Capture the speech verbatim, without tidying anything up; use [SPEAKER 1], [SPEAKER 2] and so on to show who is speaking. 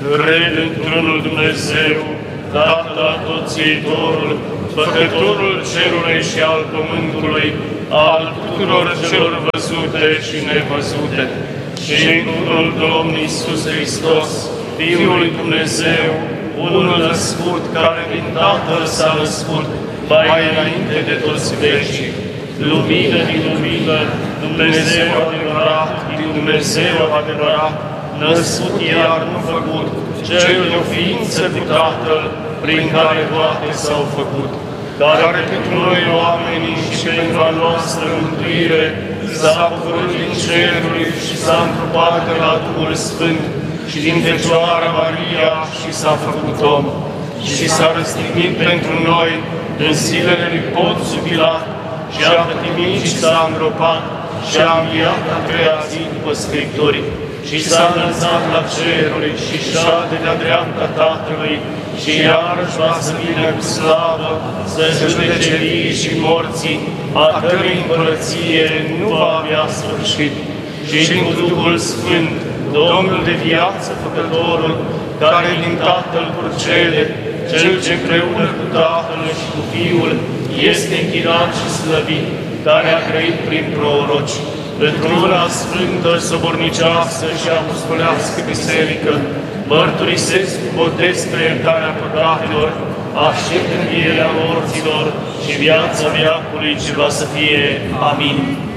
[SPEAKER 1] Cred într-unul Dumnezeu, Tatăl Atotțiitorul, Făcătorul cerului și al pământului, al tuturor celor văzute și nevăzute, și într-unul Domn Iisus Hristos, Fiul lui Dumnezeu, unul născut, care din Tatăl s-a născut, mai înainte de toți vecii, lumină din lumină, Dumnezeu adevărat, din Dumnezeu adevărat, născut iar nu făcut, cel de o ființă cu Tatăl, prin care toate s-au făcut, care pentru noi oamenii și pentru a noastră mântuire s-a pogorât din ceruri și s-a întrupat de la Duhul Sfânt și din Fecioara Maria și s-a făcut om și s-a răstignit pentru noi în zilele lui Ponțiu Pilat și a pătimit și s-a îngropat și a înviat a treia zi după Scripturii și s-a înălțat la ceruri și șade de-a dreapta Tatălui și iarăși va să vină cu slavă să judece vii și morții, a cărei împărăție nu va avea sfârșit. Și cu Duhul Sfânt, Domnul de viață, Făcătorul, care din Tatăl procede, Cel ce împreună cu Tatăl și cu Fiul este închinat și slăvit, care a trăit prin proroci, pentru una sfântă, sobornicească și apostolească biserică, mărturisesc cu botez spre iertarea păcatelor, aștept învierea morților și viața veacului ce va să fie. Amin.